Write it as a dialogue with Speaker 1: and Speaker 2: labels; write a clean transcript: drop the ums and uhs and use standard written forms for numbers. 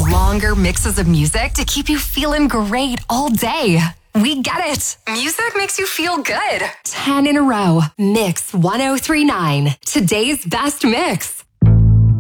Speaker 1: longer mixes of music to keep you feeling great all day. We get it. Music makes you feel good. 10 in a row. Mix 1039. Today's best mix.